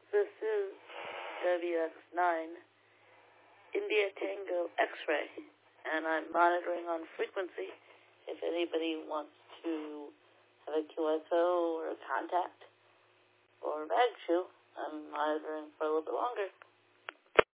This is WX9 India Tango X-ray, and I'm monitoring on frequency. If anybody wants to have a QSO or a contact or a bag shoe, I'm monitoring for a little bit longer.